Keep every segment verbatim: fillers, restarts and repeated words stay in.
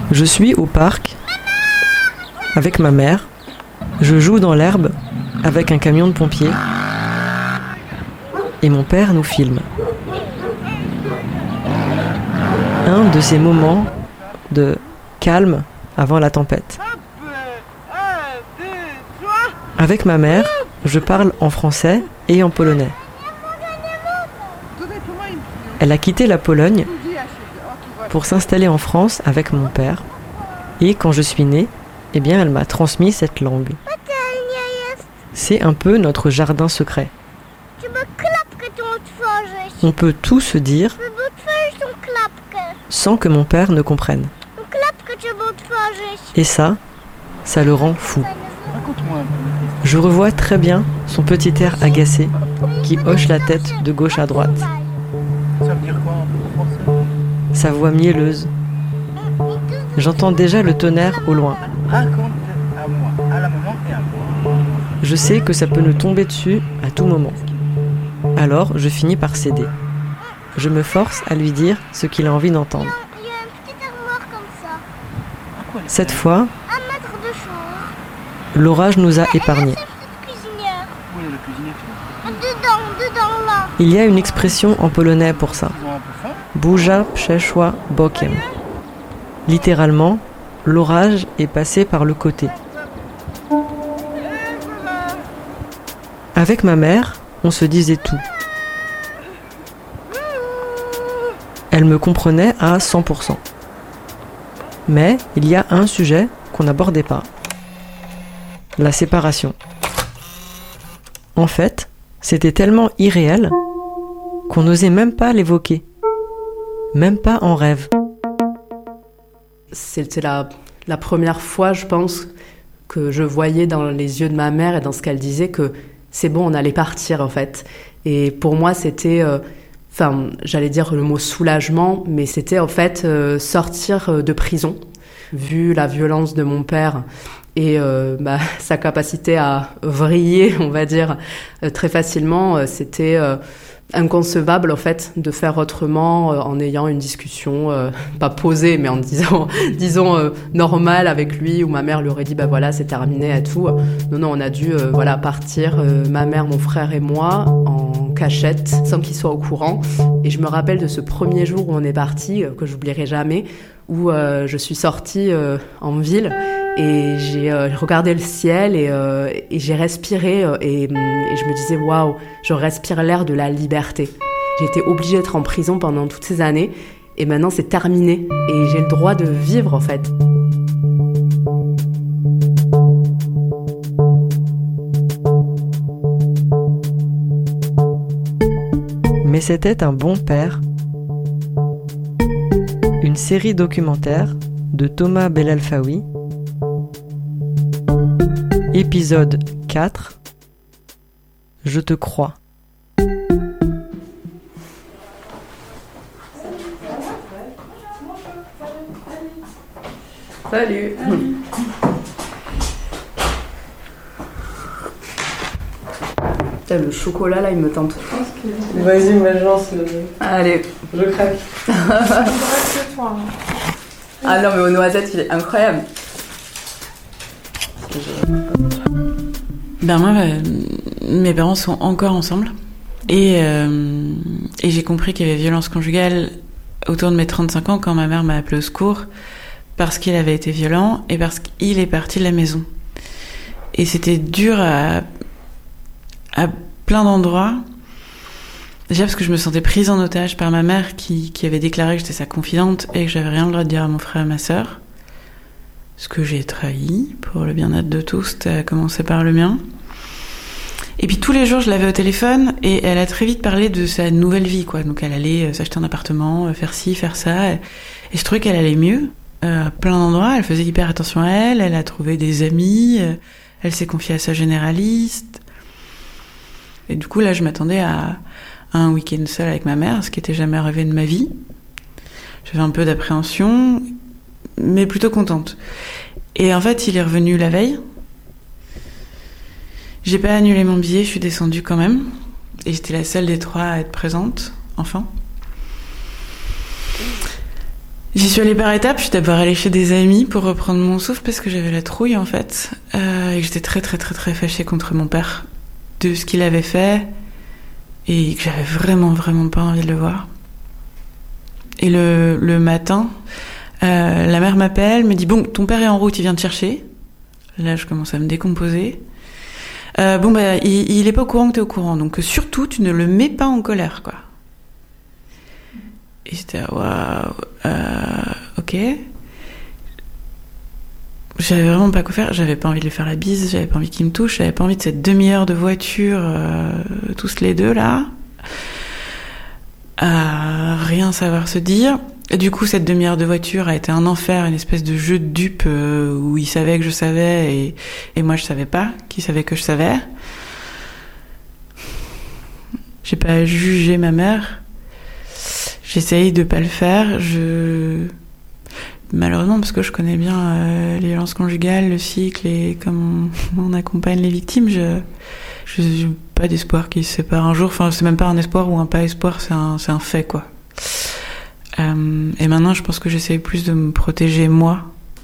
Je suis au parc avec ma mère. Je joue dans l'herbe avec un camion de pompiers. Et mon père nous filme. Un de ces moments de calme avant la tempête. Avec ma mère, je parle en français et en polonais. Elle a quitté la Pologne pour s'installer en France avec mon père. Et quand je suis née, eh bien, elle m'a transmis cette langue. C'est un peu notre jardin secret. On peut tout se dire sans que mon père ne comprenne. Et ça, ça le rend fou. Je revois très bien son petit air agacé qui hoche la tête de gauche à droite. Ça veut dire quoi en français ? Sa voix mielleuse. J'entends déjà le tonnerre au loin. Raconte à moi, à la maman et à moi. Je sais que ça peut nous tomber dessus à tout moment. Alors, je finis par céder. Je me force à lui dire ce qu'il a envie d'entendre. Il y a une petite armoire comme ça. Cette fois, Un mètre de choses. l'orage nous a épargnés. C'est une petite cuisinière. Oui, le cuisinier, tu Dedans, dedans, là. Il y a une expression en polonais pour ça. vois. Ils ont un peu faim. Buja przeszła bokiem. Littéralement, l'orage est passé par le côté. Avec ma mère, on se disait tout. Elle me comprenait à cent pour cent. Mais il y a un sujet qu'on n'abordait pas. La séparation. En fait, c'était tellement irréel qu'on n'osait même pas l'évoquer. Même pas en rêve. C'était la, la première fois, je pense, que je voyais dans les yeux de ma mère et dans ce qu'elle disait que c'est bon, on allait partir en fait. Et pour moi, c'était, euh, enfin, j'allais dire le mot soulagement, mais c'était en fait euh, sortir de prison, vu la violence de mon père et euh, bah, sa capacité à vriller, on va dire, euh, très facilement. Euh, c'était euh, inconcevable en fait de faire autrement euh, en ayant une discussion euh, pas posée mais en disant disons euh, normale avec lui, où ma mère lui aurait dit bah voilà c'est terminé et tout. Non non, on a dû euh, voilà partir, euh, ma mère, mon frère et moi, en cachette sans qu'il soit au courant. Et je me rappelle de ce premier jour où on est parti, euh, que j'oublierai jamais, où euh, je suis sortie euh, en ville et j'ai euh, regardé le ciel et, euh, et j'ai respiré euh, et, et je me disais waouh, je respire l'air de la liberté. J'ai été obligée d'être en prison pendant toutes ces années et maintenant c'est terminé et j'ai le droit de vivre en fait. Mais c'était un bon père. Une série documentaire de Thomas Belalfaoui. Épisode quatre. Je te crois. Salut. Putain, le chocolat là il me tente. Vas-y, ma chance. Allez. Je craque. Ah non mais au noisette il est incroyable. Ben moi, euh, mes parents sont encore ensemble et, euh, et j'ai compris qu'il y avait violence conjugale autour de mes trente-cinq ans quand ma mère m'a appelé au secours parce qu'il avait été violent et parce qu'il est parti de la maison. Et c'était dur à, à plein d'endroits. Déjà parce que je me sentais prise en otage par ma mère qui, qui avait déclaré que j'étais sa confidente et que j'avais rien le droit de dire à mon frère et à ma sœur. Ce que j'ai trahi pour le bien-être de tous, à commencer par le mien. Et puis tous les jours, je l'avais au téléphone et elle a très vite parlé de sa nouvelle vie, quoi. Donc elle allait s'acheter un appartement, faire ci, faire ça. Et je trouvais qu'elle allait mieux euh, à plein d'endroits. Elle faisait hyper attention à elle, elle a trouvé des amis, euh, elle s'est confiée à sa généraliste. Et du coup, là, je m'attendais à, à un week-end seul avec ma mère, ce qui n'était jamais arrivé de ma vie. J'avais un peu d'appréhension, mais plutôt contente. Et en fait, il est revenu la veille. J'ai pas annulé mon billet, je suis descendue quand même. Et j'étais la seule des trois à être présente, enfin. J'y suis allée par étapes. Je suis d'abord allée chez des amis pour reprendre mon souffle parce que j'avais la trouille en fait. Euh, et que j'étais très très très très fâchée contre mon père de ce qu'il avait fait et que j'avais vraiment vraiment pas envie de le voir. Et le, le matin, euh, la mère m'appelle, me dit « Bon, ton père est en route, il vient te chercher. » Là, je commence à me décomposer. Euh, bon, bah, il, il est pas au courant que t'es au courant, donc surtout, tu ne le mets pas en colère, quoi. Et j'étais « Waouh, euh, ok. » J'avais vraiment pas quoi faire, j'avais pas envie de lui faire la bise, j'avais pas envie qu'il me touche, j'avais pas envie de cette demi-heure de voiture, euh, tous les deux, là. À rien savoir se dire. Et du coup, cette demi-heure de voiture a été un enfer, une espèce de jeu de dupe euh, où il savait que je savais et, et moi je savais pas qu'il savait que je savais. J'ai pas jugé ma mère. J'essaye de pas le faire. Je malheureusement parce que je connais bien euh, les violences conjugales, le cycle et comment on, on accompagne les victimes. Je je j'ai pas d'espoir qu'ils se séparent un jour. Enfin, c'est même pas un espoir ou un pas espoir, c'est un c'est un fait quoi. Euh, et maintenant, je pense que j'essaie plus de me protéger moi.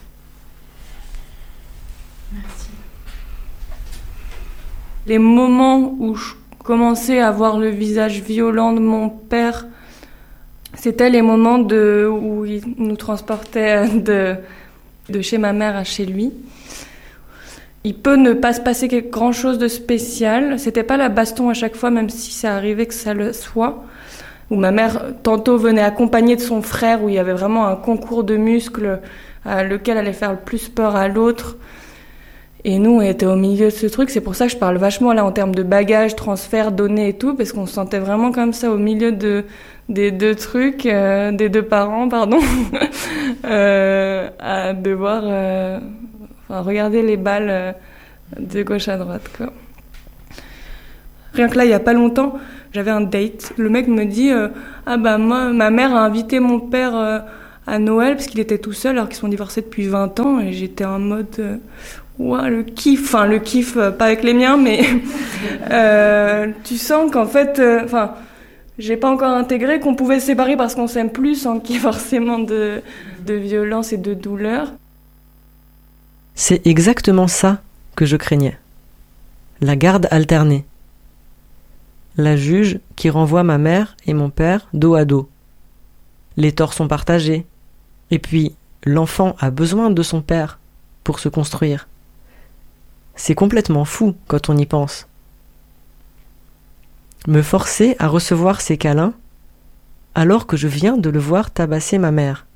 Merci. Les moments où je commençais à voir le visage violent de mon père, c'était les moments de, où il nous transportait de, de chez ma mère à chez lui. Il peut ne pas se passer grand chose de spécial. C'était pas la baston à chaque fois, même si ça arrivait que ça le soit. Où ma mère, tantôt, venait accompagnée de son frère, où il y avait vraiment un concours de muscles, à lequel allait faire le plus peur à l'autre. Et nous, on était au milieu de ce truc. C'est pour ça que je parle vachement là en termes de bagages, transferts, données et tout, parce qu'on se sentait vraiment comme ça au milieu de, des deux trucs, euh, des deux parents, pardon, euh, à devoir euh, enfin, regarder les balles euh, de gauche à droite, quoi. Rien que là, il y a pas longtemps, j'avais un date. Le mec me dit euh, ah bah moi, ma mère a invité mon père euh, à Noël parce qu'il était tout seul alors qu'ils sont divorcés depuis vingt ans et j'étais en mode euh, ouah le kiff, enfin le kiff euh, pas avec les miens mais euh, tu sens qu'en fait, enfin euh, j'ai pas encore intégré qu'on pouvait se séparer parce qu'on s'aime plus sans qu'il y ait forcément de de violence et de douleur. C'est exactement ça que je craignais. La garde alternée. La juge qui renvoie ma mère et mon père dos à dos. Les torts sont partagés. Et puis, l'enfant a besoin de son père pour se construire. C'est complètement fou quand on y pense. Me forcer à recevoir ces câlins alors que je viens de le voir tabasser ma mère.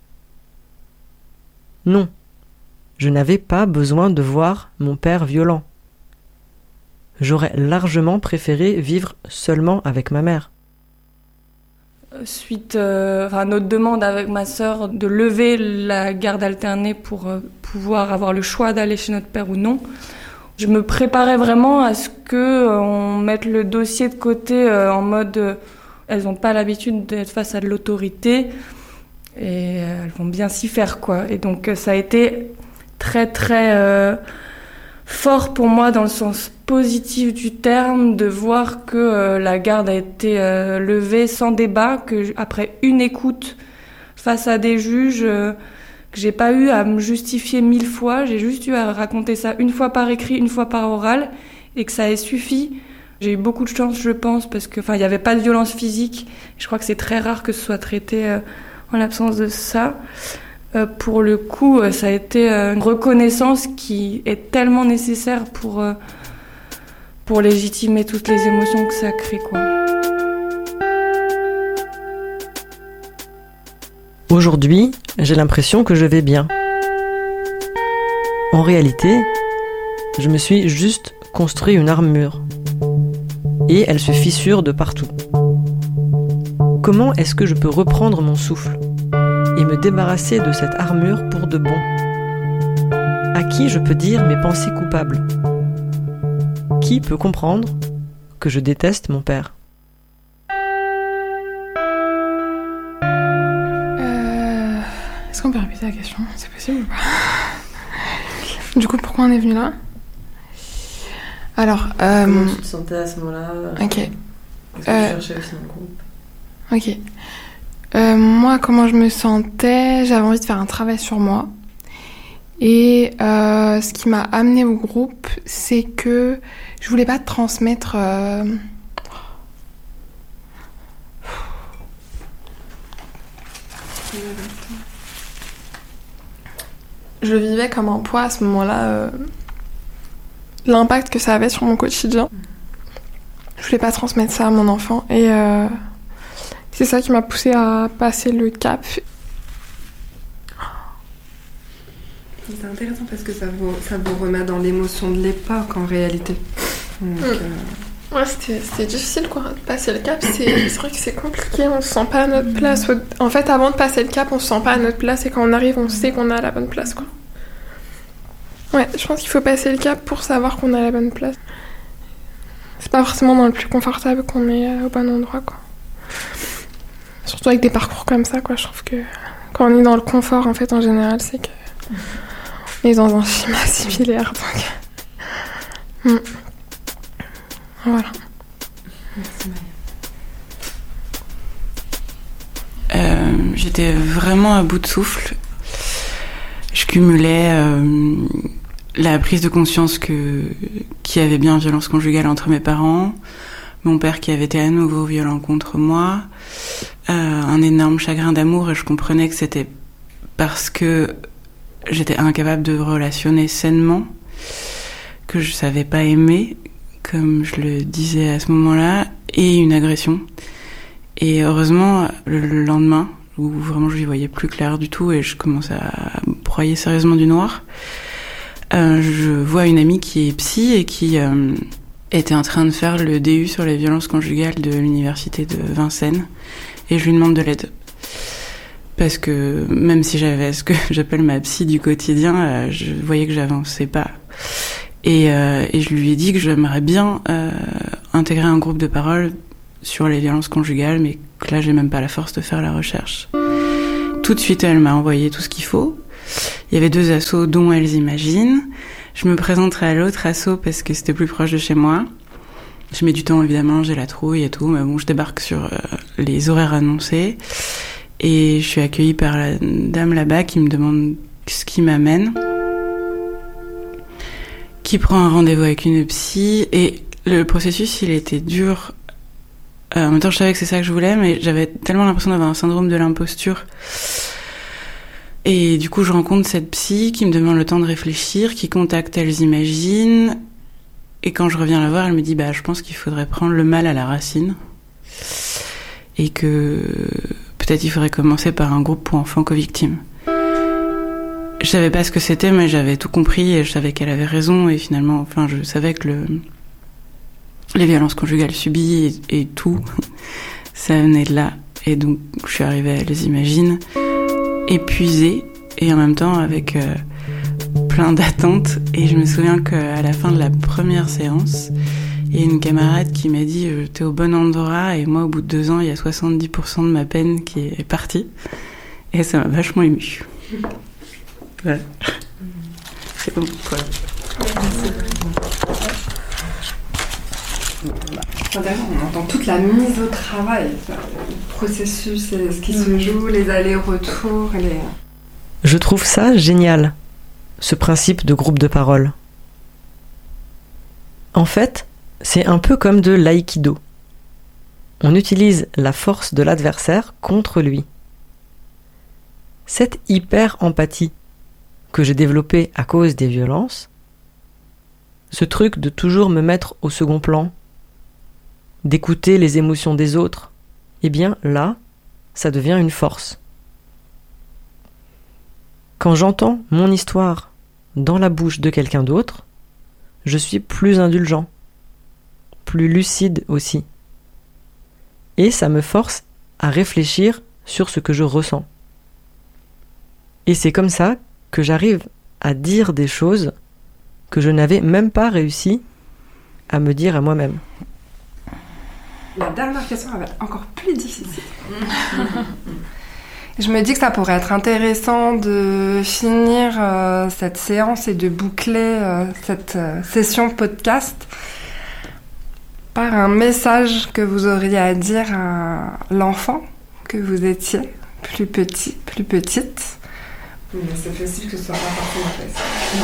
Non, je n'avais pas besoin de voir mon père violent. J'aurais largement préféré vivre seulement avec ma mère. Suite euh, enfin, à notre demande avec ma sœur de lever la garde alternée pour euh, pouvoir avoir le choix d'aller chez notre père ou non, je me préparais vraiment à ce qu'on euh, mette le dossier de côté euh, en mode euh, elles n'ont pas l'habitude d'être face à de l'autorité et euh, elles vont bien s'y faire, quoi. Et donc euh, ça a été très très euh, fort pour moi dans le sens positif du terme de voir que euh, la garde a été euh, levée sans débat, que après une écoute face à des juges, euh, que j'ai pas eu à me justifier mille fois, j'ai juste eu à raconter ça une fois par écrit, une fois par oral, et que ça ait suffi. J'ai eu beaucoup de chance, je pense, parce que enfin il y avait pas de violence physique. Je crois que c'est très rare que ce soit traité euh, en l'absence de ça. Euh, pour le coup, euh, ça a été euh, une reconnaissance qui est tellement nécessaire pour euh, pour légitimer toutes les émotions que ça crée, quoi. Aujourd'hui, j'ai l'impression que je vais bien. En réalité, je me suis juste construit une armure. Et elle se fissure de partout. Comment est-ce que je peux reprendre mon souffle et me débarrasser de cette armure pour de bon? À qui je peux dire mes pensées coupables? Qui peut comprendre que je déteste mon père? euh... Est-ce qu'on peut répéter la question? C'est possible ou pas? Du coup, pourquoi on est venu là? Alors, euh... comment tu te sentais à ce moment-là? Ok. Qu'est-ce que euh... tu cherchais aussi dans le groupe? Ok. Euh, moi, comment je me sentais, j'avais envie de faire un travail sur moi. Et euh, ce qui m'a amenée au groupe, c'est que je voulais pas transmettre... Euh... Je vivais comme un poids à ce moment-là, euh, l'impact que ça avait sur mon quotidien. Je voulais pas transmettre ça à mon enfant et euh, c'est ça qui m'a poussée à passer le cap. C'est intéressant parce que ça vous, ça vous remet dans l'émotion de l'époque en réalité. Donc, mmh. euh... Ouais, c'était, c'était difficile quoi, de passer le cap. C'est, c'est vrai que c'est compliqué, on se sent pas à notre place. En fait, avant de passer le cap, on se sent pas à notre place et quand on arrive, on sait qu'on est à la bonne place quoi. Ouais, je pense qu'il faut passer le cap pour savoir qu'on est à la bonne place. C'est pas forcément dans le plus confortable qu'on est au bon endroit quoi. Surtout avec des parcours comme ça quoi, je trouve que quand on est dans le confort en fait en général, c'est que on est dans un schéma similaire donc. Mm. Voilà. Merci Maya. Euh, j'étais vraiment à bout de souffle. Je cumulais euh, la prise de conscience que qu'il y avait bien violence conjugale entre mes parents, mon père qui avait été à nouveau violent contre moi, euh, un énorme chagrin d'amour et je comprenais que c'était parce que j'étais incapable de relationner sainement, que je savais pas aimer, comme je le disais à ce moment-là, et une agression. Et heureusement, le lendemain, où vraiment je n'y voyais plus clair du tout et je commençais à broyer sérieusement du noir, euh, je vois une amie qui est psy et qui euh, était en train de faire le D U sur les violences conjugales de l'université de Vincennes et je lui demande de l'aide. Parce que même si j'avais ce que j'appelle ma psy du quotidien, euh, je voyais que j'avançais pas. Et, euh, et je lui ai dit que j'aimerais bien euh, intégrer un groupe de parole sur les violences conjugales, mais que là, j'ai même pas la force de faire la recherche. Tout de suite, elle m'a envoyé tout ce qu'il faut. Il y avait deux assos dont Elles Imaginent. Je me présenterai à l'autre asso parce que c'était plus proche de chez moi. Je mets du temps, évidemment, j'ai la trouille et tout, mais bon, je débarque sur euh, les horaires annoncés. Et je suis accueillie par la dame là-bas qui me demande ce qui m'amène, qui prend un rendez-vous avec une psy. Et le processus, il était dur. Euh, en même temps, je savais que c'est ça que je voulais, mais j'avais tellement l'impression d'avoir un syndrome de l'imposture. Et du coup, je rencontre cette psy qui me demande le temps de réfléchir, qui contacte Elles Imaginent. Et quand je reviens la voir, elle me dit bah, « je pense qu'il faudrait prendre le mal à la racine. » Et que peut-être il faudrait commencer par un groupe pour enfants co-victimes. Je savais pas ce que c'était, mais j'avais tout compris et je savais qu'elle avait raison. Et finalement, enfin, je savais que le... les violences conjugales subies et, et tout, ça venait de là. Et donc, je suis arrivée à Elles Imaginent, épuisée et en même temps avec euh, plein d'attentes. Et je me souviens qu'à la fin de la première séance, il y a une camarade qui m'a dit « t'es au bon endroit » et moi, au bout de deux ans, il y a soixante-dix pour cent de ma peine qui est partie. Et ça m'a vachement émue. Voilà. C'est bon. Voilà. On entend toute la mise au travail, le processus, ce qui se joue, les allers-retours. Les... Je trouve ça génial, ce principe de groupe de parole. En fait, c'est un peu comme de l'aïkido. On utilise la force de l'adversaire contre lui. Cette hyper-empathie que j'ai développée à cause des violences, ce truc de toujours me mettre au second plan, d'écouter les émotions des autres, eh bien là, ça devient une force. Quand j'entends mon histoire dans la bouche de quelqu'un d'autre, je suis plus indulgent, plus lucide aussi. Et ça me force à réfléchir sur ce que je ressens. Et c'est comme ça que j'arrive à dire des choses que je n'avais même pas réussi à me dire à moi-même. La dernière question va être encore plus difficile. Je me dis que ça pourrait être intéressant de finir euh, cette séance et de boucler euh, cette euh, session podcast par un message que vous auriez à dire à l'enfant que vous étiez plus petit, plus petite. Mais c'est facile que ce soit pas forcément facile.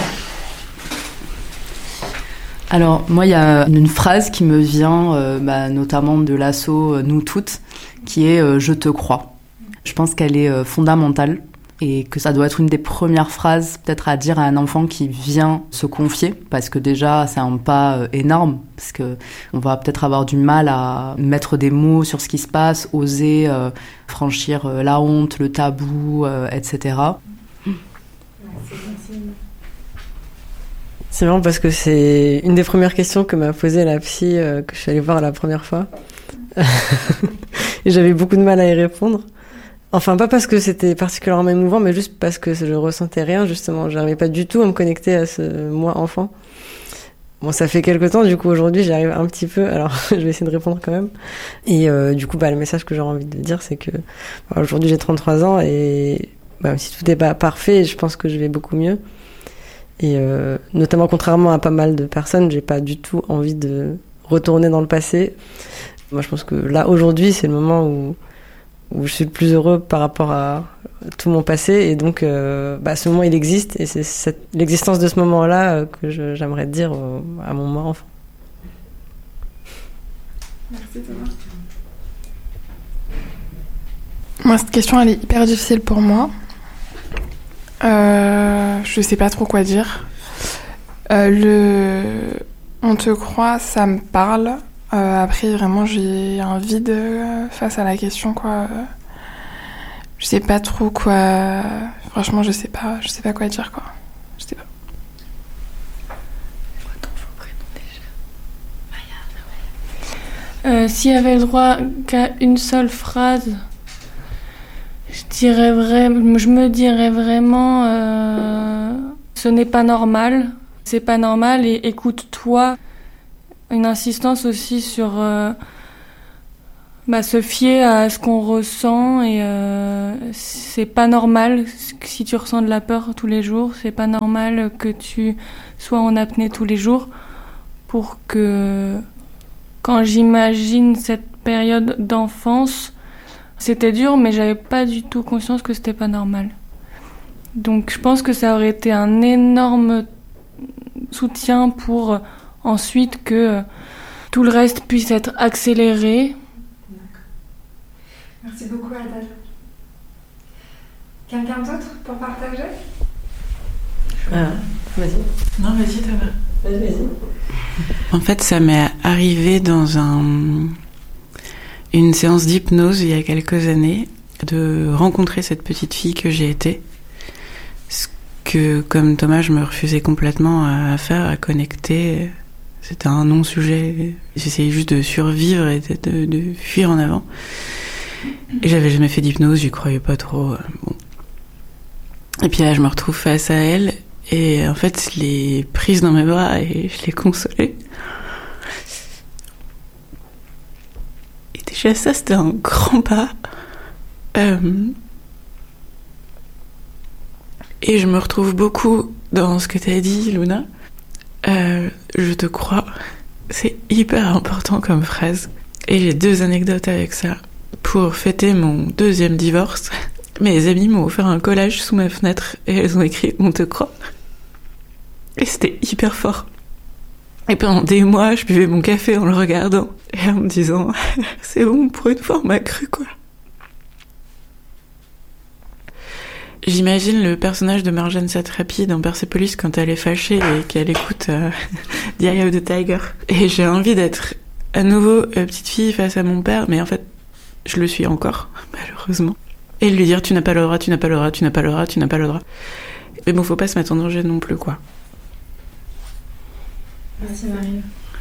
Alors, moi, il y a une phrase qui me vient, euh, bah, notamment de l'asso Nous Toutes, qui est euh, « Je te crois ». Je pense qu'elle est euh, fondamentale et que ça doit être une des premières phrases peut-être à dire à un enfant qui vient se confier, parce que déjà, c'est un pas euh, énorme, parce qu'on va peut-être avoir du mal à mettre des mots sur ce qui se passe, oser euh, franchir euh, la honte, le tabou, euh, et cetera. C'est marrant parce que c'est une des premières questions que m'a posée la psy euh, que je suis allée voir la première fois. Et j'avais beaucoup de mal à y répondre. Enfin, pas parce que c'était particulièrement émouvant, mais juste parce que je ressentais rien, justement. Je n'arrivais pas du tout à me connecter à ce moi enfant. Bon, ça fait quelque temps, du coup, aujourd'hui, j'y arrive un petit peu. Alors, je vais essayer de répondre quand même. Et euh, du coup, bah, le message que j'aurais envie de dire, c'est que bah, aujourd'hui, j'ai trente-trois ans et bah, même si tout n'est pas parfait, je pense que je vais beaucoup mieux. Et euh, notamment, contrairement à pas mal de personnes, j'ai pas du tout envie de retourner dans le passé. Moi, je pense que là, aujourd'hui, c'est le moment où, où je suis le plus heureux par rapport à tout mon passé. Et donc, euh, bah, ce moment, il existe. Et c'est cette, l'existence de ce moment-là euh, que je, j'aimerais dire euh, à mon moi enfant. Merci Thomas. Moi, cette question, elle est hyper difficile pour moi. Euh, je sais pas trop quoi dire. Euh, le on te croit, ça me parle. Euh, après, vraiment, j'ai un vide euh, face à la question, quoi. Euh, je sais pas trop quoi. Franchement, je sais pas. Je sais pas quoi dire, quoi. Je sais pas. Euh, s'il y avait le droit qu'à une seule phrase, je dirais vraiment, je me dirais vraiment, euh, ce n'est pas normal, c'est pas normal et écoute-toi. Une insistance aussi sur euh, bah, se fier à ce qu'on ressent et euh, c'est pas normal si tu ressens de la peur tous les jours, c'est pas normal que tu sois en apnée tous les jours pour que quand j'imagine cette période d'enfance, c'était dur, mais j'avais pas du tout conscience que c'était pas normal. Donc je pense que ça aurait été un énorme soutien pour ensuite que tout le reste puisse être accéléré. Merci beaucoup Adèle. Quelqu'un d'autre pour partager ? Ah, vas-y. Non, vas-y Thomas. Vas-y, vas-y. En fait, ça m'est arrivé dans un... une séance d'hypnose il y a quelques années, de rencontrer cette petite fille que j'ai été. Ce que, comme Thomas, je me refusais complètement à faire, à connecter. C'était un non-sujet. J'essayais juste de survivre et de, de, de fuir en avant. Et j'avais jamais fait d'hypnose, j'y croyais pas trop. Bon. Et puis là, je me retrouve face à elle. Et en fait, je l'ai prise dans mes bras et je l'ai consolée. Et déjà, ça, c'était un grand pas. Euh... Et je me retrouve beaucoup dans ce que tu as dit, Luna. Euh, je te crois. C'est hyper important comme phrase. Et j'ai deux anecdotes avec ça. Pour fêter mon deuxième divorce, mes amis m'ont offert un collage sous ma fenêtre et elles ont écrit « On te croit ». Et c'était hyper fort. Et pendant des mois, je buvais mon café en le regardant et en me disant « C'est bon, pour une fois, on m'a cru, quoi ». J'imagine le personnage de Marjane Satrapi dans Persepolis quand elle est fâchée et qu'elle écoute euh, The Eye of the Tiger. Et j'ai envie d'être à nouveau euh, petite fille face à mon père, mais en fait, je le suis encore, malheureusement. Et lui dire « Tu n'as pas le droit, tu n'as pas le droit, tu n'as pas le droit, tu n'as pas le droit ». Mais bon, faut pas se mettre en danger non plus, quoi. Merci Marie.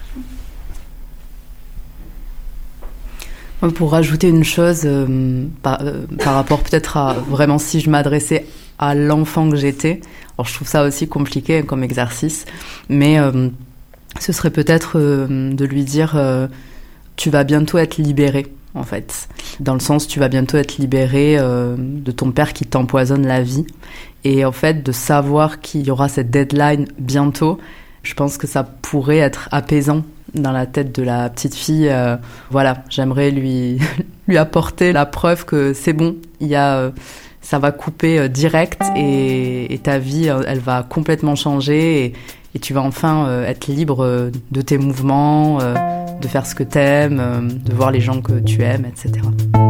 Pour rajouter une chose, euh, par, euh, par rapport peut-être à vraiment si je m'adressais à l'enfant que j'étais, alors je trouve ça aussi compliqué comme exercice, mais euh, ce serait peut-être euh, de lui dire euh, tu vas bientôt être libéré, en fait. Dans le sens, tu vas bientôt être libéré euh, de ton père qui t'empoisonne la vie. Et en fait, de savoir qu'il y aura cette deadline bientôt, je pense que ça pourrait être apaisant dans la tête de la petite fille, euh, voilà, j'aimerais lui, lui apporter la preuve que c'est bon, il y a, euh, ça va couper euh, direct et, et ta vie, euh, elle va complètement changer et, et tu vas enfin euh, être libre euh, de tes mouvements, euh, de faire ce que t'aimes, euh, de voir les gens que tu aimes, et cetera.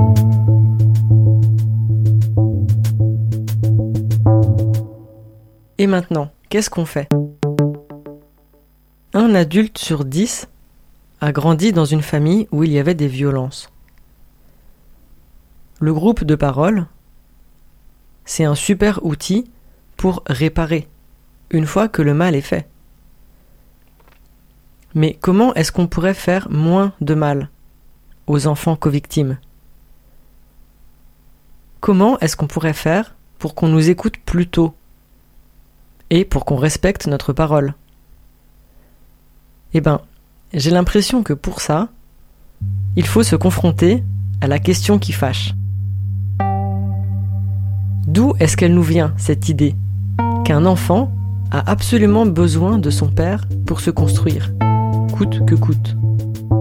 Et maintenant, qu'est-ce qu'on fait ? Un adulte sur dix a grandi dans une famille où il y avait des violences. Le groupe de parole, c'est un super outil pour réparer, une fois que le mal est fait. Mais comment est-ce qu'on pourrait faire moins de mal aux enfants co-victimes ? Comment est-ce qu'on pourrait faire pour qu'on nous écoute plus tôt et pour qu'on respecte notre parole ? Eh ben, j'ai l'impression que pour ça, il faut se confronter à la question qui fâche. D'où est-ce qu'elle nous vient, cette idée qu'un enfant a absolument besoin de son père pour se construire, coûte que coûte ?